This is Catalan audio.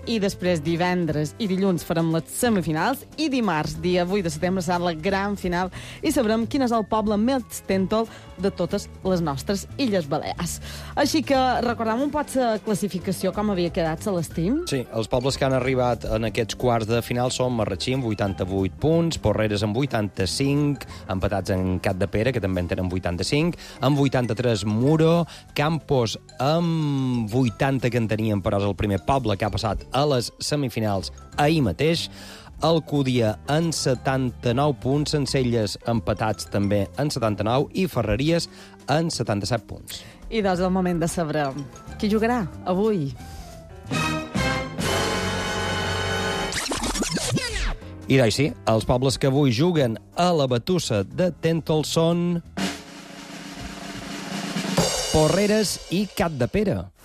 i després divendres i dilluns farem les semifinals i dimarts, dia 8 de setembre, serà la gran final i sabrem quin és el poble més tèntol de totes les nostres Illes Balears. Així que recordem un poc la classificació, com havia quedat, Celestim? Sí, els pobles que han arribat en aquests quarts de final són Marratxí amb 88 punts, Porreres amb 85, empatats en Capdepera, que també en tenen 85, amb 83 Muro, Campos amb 80 que en tenien, però és el primer poble que ha passat a les semifinals ahir mateix, Alcúdia en 79 punts, Sencelles empatats també en 79 i Ferreries en 77 punts. I doncs és el moment de saber qui jugarà avui. I doncs sí, els pobles que avui juguen a la Batussa de Tèntol són Porreres i Capdepera.